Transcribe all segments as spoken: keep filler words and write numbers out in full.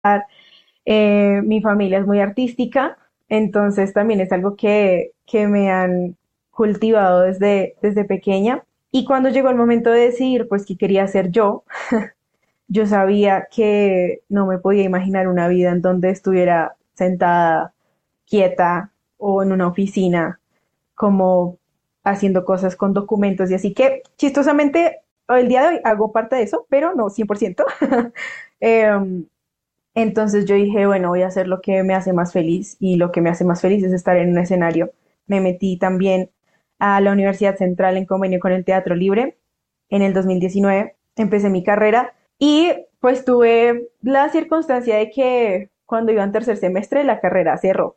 Eh, mi familia es muy artística, entonces también es algo que, que me han cultivado desde, desde pequeña. Y cuando llegó el momento de decidir, pues, qué quería hacer yo, yo sabía que no me podía imaginar una vida en donde estuviera sentada, quieta o en una oficina, como haciendo cosas con documentos. Y así que, chistosamente, el día de hoy hago parte de eso, pero no cien por ciento. Em, entonces yo dije, bueno, voy a hacer lo que me hace más feliz y lo que me hace más feliz es estar en un escenario. Me metí también a la Universidad Central en convenio con el Teatro Libre en el dos mil diecinueve. Empecé mi carrera y pues tuve la circunstancia de que cuando iba en tercer semestre la carrera cerró.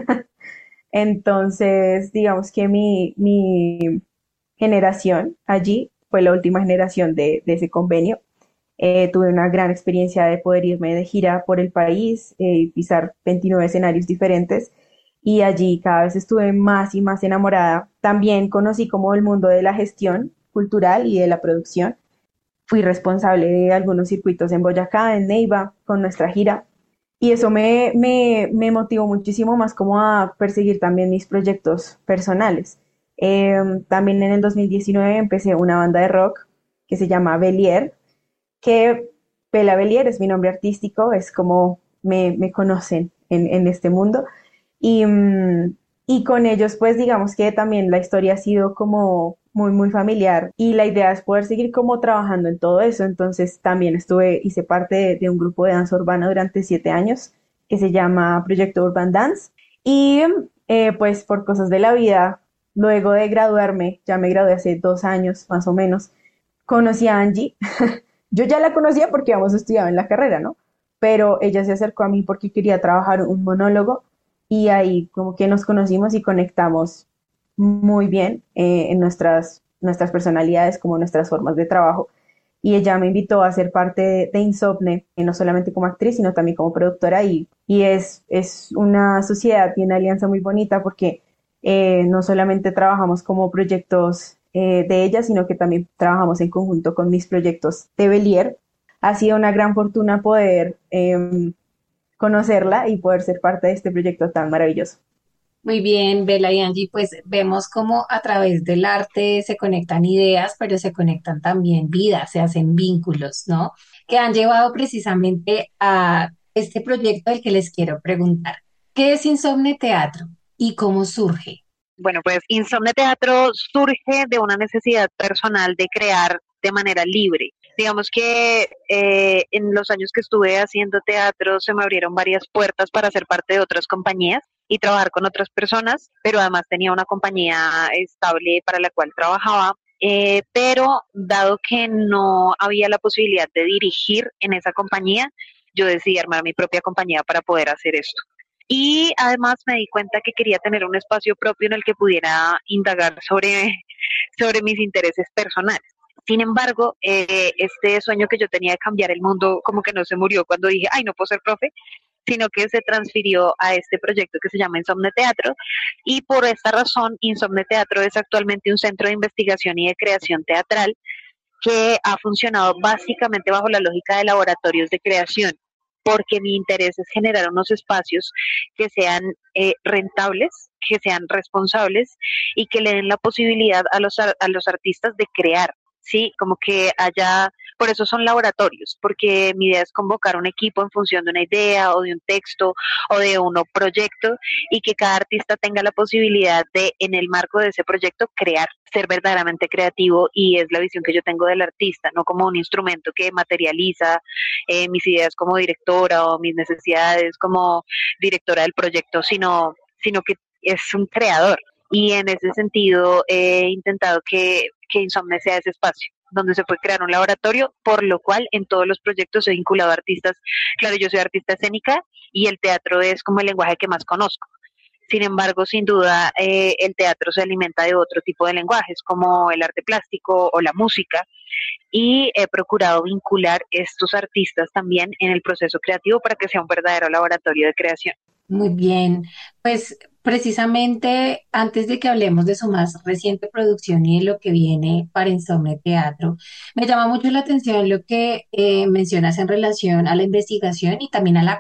Entonces, digamos que mi, mi generación allí fue la última generación de, de ese convenio. Eh, tuve una gran experiencia de poder irme de gira por el país, eh, pisar veintinueve escenarios diferentes y allí cada vez estuve más y más enamorada. También conocí como el mundo de la gestión cultural y de la producción. Fui responsable de algunos circuitos en Boyacá, en Neiva, con nuestra gira. Y eso me, me, me motivó muchísimo más como a perseguir también mis proyectos personales. Eh, también en el dos mil diecinueve empecé una banda de rock que se llama Belier, que Bela Belier es mi nombre artístico, es como me, me conocen en, en, este mundo. Y, mm, y con ellos, pues digamos que también la historia ha sido como muy, muy familiar y la idea es poder seguir como trabajando en todo eso. Entonces también estuve, hice parte de, de un grupo de danza urbana durante siete años que se llama Proyecto Urban Dance. Y eh, pues por cosas de la vida, luego de graduarme, ya me gradué hace dos años más o menos, conocí a Angie. Yo ya la conocía porque habíamos estudiado en la carrera, ¿no? Pero ella se acercó a mí porque quería trabajar un monólogo y ahí como que nos conocimos y conectamos muy bien eh, en nuestras, nuestras personalidades como nuestras formas de trabajo. Y ella me invitó a ser parte de, de Insomne, eh, no solamente como actriz, sino también como productora. Y, y es, es una sociedad y una alianza muy bonita porque eh, no solamente trabajamos como proyectos eh, de ella, sino que también trabajamos en conjunto con mis proyectos de Belier. Ha sido una gran fortuna poder eh, conocerla y poder ser parte de este proyecto tan maravilloso. Muy bien, Bella y Angie, pues vemos cómo a través del arte se conectan ideas, pero se conectan también vidas, se hacen vínculos, ¿no? Que han llevado precisamente a este proyecto del que les quiero preguntar. ¿Qué es Insomne Teatro y cómo surge? Bueno, pues Insomne Teatro surge de una necesidad personal de crear de manera libre. Digamos que eh, en los años que estuve haciendo teatro se me abrieron varias puertas para ser parte de otras compañías y trabajar con otras personas, pero además tenía una compañía estable para la cual trabajaba. Eh, pero dado que no había la posibilidad de dirigir en esa compañía, yo decidí armar mi propia compañía para poder hacer esto. Y además me di cuenta que quería tener un espacio propio en el que pudiera indagar sobre, sobre mis intereses personales. Sin embargo, eh, este sueño que yo tenía de cambiar el mundo como que no se murió cuando dije, ay, no puedo ser profe, sino que se transfirió a este proyecto que se llama Insomne Teatro. Y por esta razón, Insomne Teatro es actualmente un centro de investigación y de creación teatral que ha funcionado básicamente bajo la lógica de laboratorios de creación, porque mi interés es generar unos espacios que sean eh, rentables, que sean responsables y que le den la posibilidad a los, a los artistas de crear, ¿sí? Como que haya, por eso son laboratorios, porque mi idea es convocar un equipo en función de una idea o de un texto o de un proyecto y que cada artista tenga la posibilidad de, en el marco de ese proyecto, crear, ser verdaderamente creativo y es la visión que yo tengo del artista, no como un instrumento que materializa eh, mis ideas como directora o mis necesidades como directora del proyecto, sino, sino que es un creador. Y en ese sentido he intentado que, que Insomne sea ese espacio donde se puede crear un laboratorio, por lo cual en todos los proyectos he vinculado a artistas. Claro, yo soy artista escénica y el teatro es como el lenguaje que más conozco. Sin embargo, sin duda, eh, el teatro se alimenta de otro tipo de lenguajes, como el arte plástico o la música, y he procurado vincular estos artistas también en el proceso creativo para que sea un verdadero laboratorio de creación. Muy bien, pues Precisamente antes de que hablemos de su más reciente producción y de lo que viene para Insomne Teatro, me llama mucho la atención lo que eh, mencionas en relación a la investigación y también a la